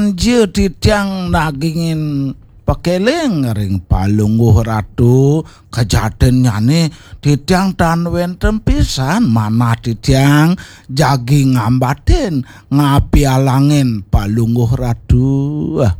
Je titiang nagingin pakeleng ring palungguh ratu kejadian nyane titiang tanwen tempisan mana titiang jagi ngambatin ngapi alangin palungguh ratu.